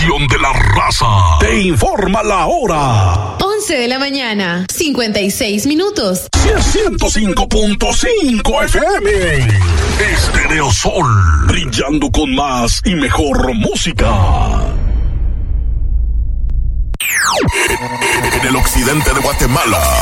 estación de la raza. Te informa la hora. 11 de la mañana, 56 minutos. 105.5 FM. Estéreo Sol, brillando con más y mejor música. En el occidente de Guatemala